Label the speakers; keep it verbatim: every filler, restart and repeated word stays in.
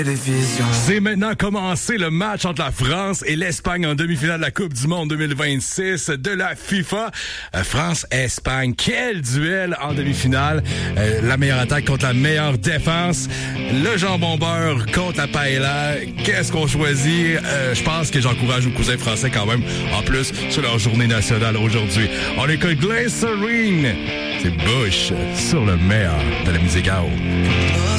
Speaker 1: C'est maintenant commencé le match entre la France et l'Espagne en demi-finale de la Coupe du Monde deux mille vingt-six de la FIFA. Euh, France-Espagne, quel duel en demi-finale. Euh, la meilleure attaque contre la meilleure défense. Le jambon beurre contre la paella. Qu'est-ce qu'on choisit? Euh, je pense que j'encourage nos cousins français quand même, en plus, sur leur journée nationale aujourd'hui. On écoute Glycerine. C'est Bush sur le meilleur de la musique à eau.